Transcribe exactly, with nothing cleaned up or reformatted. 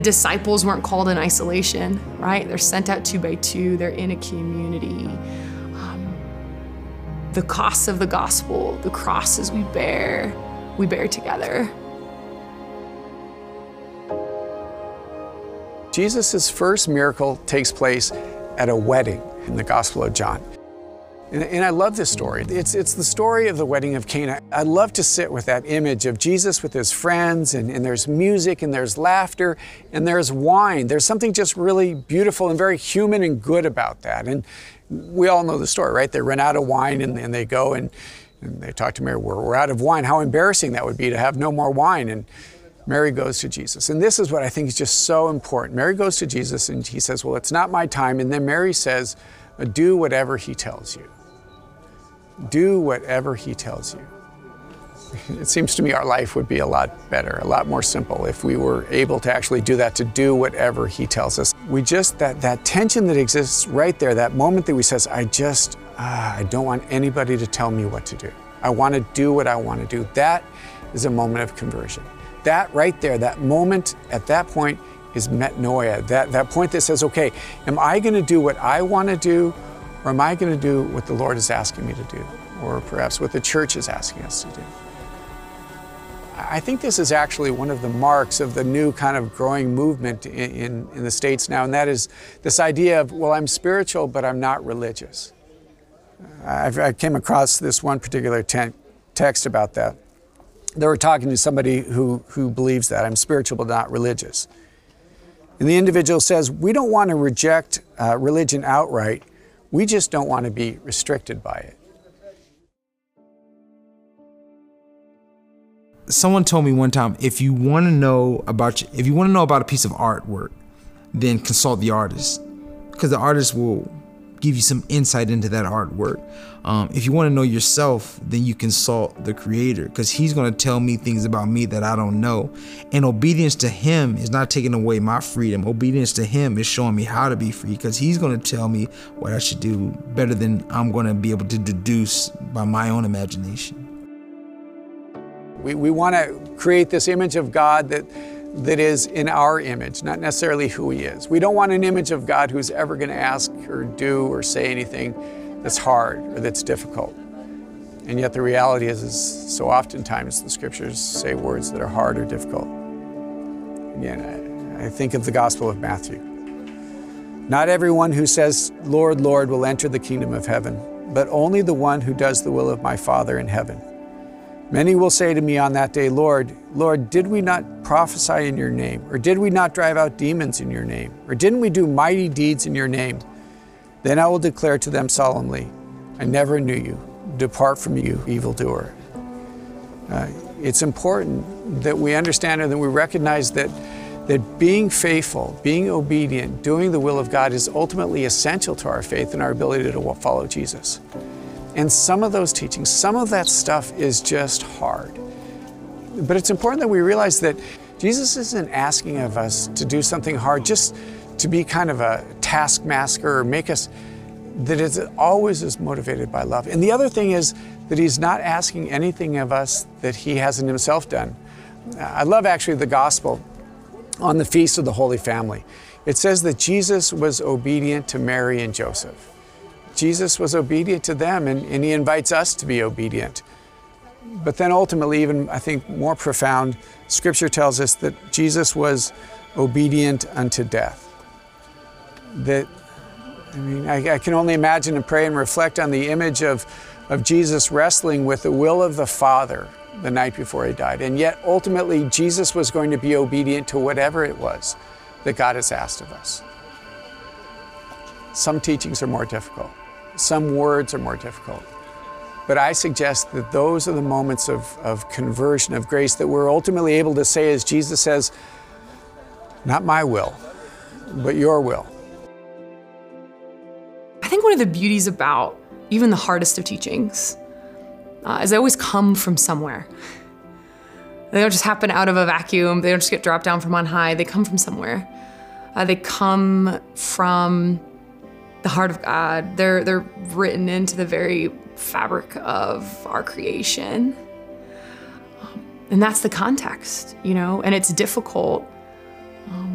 Disciples weren't called in isolation, right? They're sent out two by two, they're in a community. Um, the costs of the gospel, the crosses we bear, we bear together. Jesus' first miracle takes place at a wedding in the Gospel of John. And, and I love this story. It's, it's the story of the wedding of Cana. I love to sit with that image of Jesus with his friends, and, and there's music, and there's laughter, and there's wine. There's something just really beautiful and very human and good about that. And we all know the story, right? They run out of wine, and, and they go and, and they talk to Mary, we're, we're out of wine. How embarrassing that would be to have no more wine. And Mary goes to Jesus. And this is what I think is just so important. Mary goes to Jesus, and he says, well, it's not my time. And then Mary says, do whatever he tells you. Do whatever he tells you. It seems to me our life would be a lot better, a lot more simple if we were able to actually do that, to do whatever he tells us. We just, that, that tension that exists right there, that moment that we says, I just, ah, I don't want anybody to tell me what to do. I want to do what I want to do. That is a moment of conversion. That right there, that moment at that point is metanoia. That, that point that says, okay, am I going to do what I want to do, or am I going to do what the Lord is asking me to do, or perhaps what the church is asking us to do? I think this is actually one of the marks of the new kind of growing movement in, in, in the States now, and that is this idea of, well, I'm spiritual, but I'm not religious. I've, I came across this one particular ten, text about that. They were talking to somebody who, who believes that, I'm spiritual but not religious. And the individual says, we don't want to reject uh, religion outright, we just don't want to be restricted by it. Someone told me one time, if you want to know about if you want to know about a piece of artwork, then consult the artist, because the artist will give you some insight into that artwork. Um, if you want to know yourself, then you consult the creator, because he's going to tell me things about me that I don't know. And obedience to him is not taking away my freedom. Obedience to him is showing me how to be free, because he's going to tell me what I should do better than I'm going to be able to deduce by my own imagination. We, we want to create this image of God that that is in our image, not necessarily who he is. We don't want an image of God who's ever going to ask or do or say anything that's hard or that's difficult. And yet the reality is, is so oftentimes the scriptures say words that are hard or difficult. Again, I, I think of the Gospel of Matthew. Not everyone who says, Lord, Lord, will enter the kingdom of heaven, but only the one who does the will of my Father in heaven. Many will say to me on that day, Lord, Lord, did we not prophesy in your name? Or did we not drive out demons in your name? Or didn't we do mighty deeds in your name? Then I will declare to them solemnly, I never knew you. Depart from you, evildoer. Uh, it's important that we understand and that we recognize that, that being faithful, being obedient, doing the will of God is ultimately essential to our faith and our ability to follow Jesus. And some of those teachings, some of that stuff is just hard. But it's important that we realize that Jesus isn't asking of us to do something hard just to be kind of a taskmaster or make us, that it always is motivated by love. And the other thing is that he's not asking anything of us that he hasn't himself done. I love actually the gospel on the Feast of the Holy Family. It says that Jesus was obedient to Mary and Joseph. Jesus was obedient to them, and, and he invites us to be obedient. But then ultimately, even I think more profound, Scripture tells us that Jesus was obedient unto death. That, I mean, I, I can only imagine and pray and reflect on the image of, of Jesus wrestling with the will of the Father the night before he died. And yet ultimately, Jesus was going to be obedient to whatever it was that God has asked of us. Some teachings are more difficult. Some words are more difficult. But I suggest that those are the moments of, of conversion, of grace, that we're ultimately able to say, as Jesus says, not my will, but your will. I think one of the beauties about even the hardest of teachings uh, is they always come from somewhere. They don't just happen out of a vacuum. They don't just get dropped down from on high. They come from somewhere. Uh, they come from the heart of God. They're, they're written into the very fabric of our creation. Um, and that's the context, you know, and it's difficult. Um,